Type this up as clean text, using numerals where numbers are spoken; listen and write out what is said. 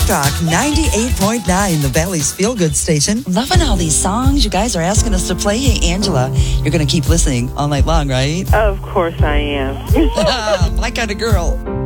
Talk 98.9, the Valley's feel-good station. Loving all these songs you guys are asking us to play. Hey, Angela, you're going to keep listening all night long, right? Of course I am. My kind of girl.